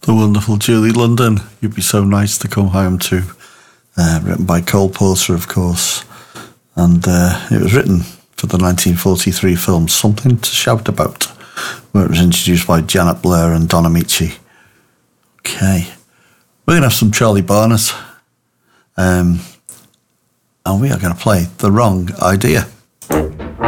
The wonderful Julie London, You'd Be So Nice to Come Home To, written by Cole Porter, of course. And it was written for the 1943 film Something to Shout About, where it was introduced by Janet Blair and Don Amici. Okay, we're going to have some Charlie Barnes, and we are going to play The Wrong Idea.